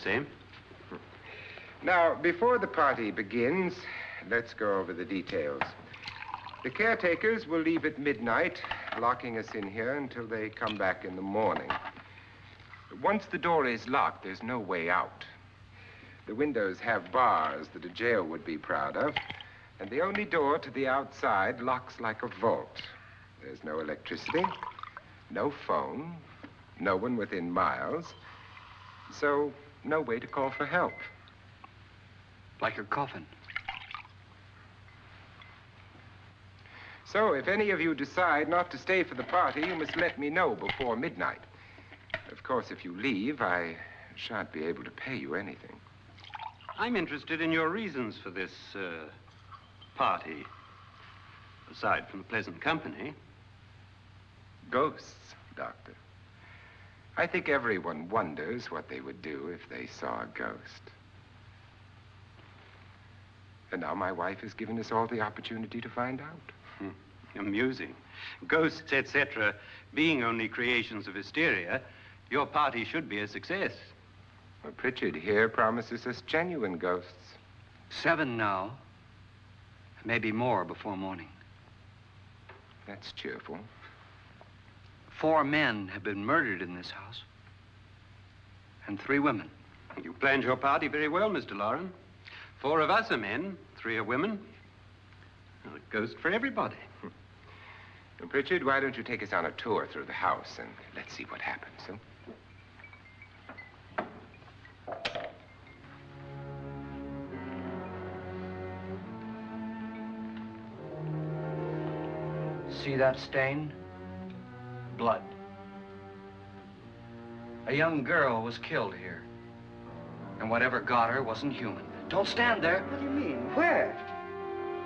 same. Now, before the party begins, let's go over the details. The caretakers will leave at midnight, locking us in here until they come back in the morning. Once the door is locked, there's no way out. The windows have bars that a jail would be proud of, and the only door to the outside locks like a vault. There's no electricity, no phone, no one within miles, so no way to call for help. Like a coffin. So if any of you decide not to stay for the party, you must let me know before midnight. Of course, if you leave, I shan't be able to pay you anything. I'm interested in your reasons for this, party. Aside from the pleasant company. Ghosts, Doctor. I think everyone wonders what they would do if they saw a ghost. And now my wife has given us all the opportunity to find out. Amusing. Ghosts, etc., being only creations of hysteria, your party should be a success. Well, Pritchard here promises us genuine ghosts. 7 now. Maybe more before morning. That's cheerful. 4 men have been murdered in this house. And 3 women. You planned your party very well, Mr. Loren. 4 of us are men, 3 are women. Well, a ghost for everybody. Well, Pritchard, why don't you take us on a tour through the house and let's see what happens, huh? See that stain? Blood. A young girl was killed here. And whatever got her wasn't human. Don't stand there. What do you mean?